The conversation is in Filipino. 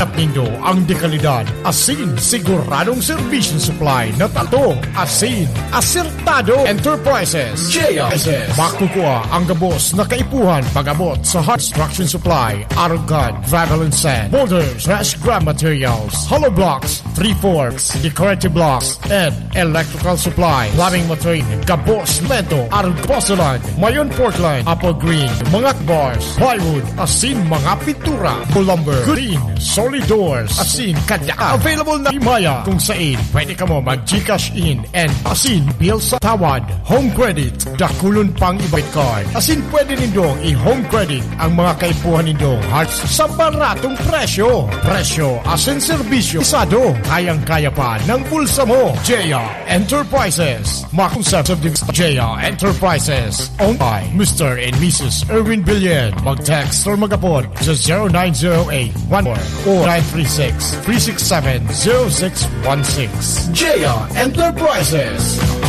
Nindo ang dekalidad, asin, siguradong servisyon supply na tato, asin, asertado enterprises. JIS. Makukuha ang gabos na kaipuhan pag-abot sa hard construction supply, Arugad, gravel and sand, boulders, trash grab materials, hollow blocks, 3/4, decorative blocks, and electrical supply, plumbing material, gabos, mento, Arug porcelain, mayon Portland, apple green, mga bars, plywood, asin, mga pintura, lumber, green, solid doors, asin, kanya. Available na Himaya kung saan pwede ka mo mag-Gcash in and asin, bill sa tawad, home credit, dakulon pang ibait card. Asin pwede nindong i-home credit ang mga kaipuhan nindong hearts sa baratong presyo. Presyo, asin, serbisyo, isado, kayang-kaya pa ng bulsa mo. Jaya Enterprises. Mga concepts of the Jaya Enterprises. Owned by Mr. and Mrs. Erwin Villen. Mag-text or mag-apod sa 0908-14 or 936-367-0616. Jaya Enterprises.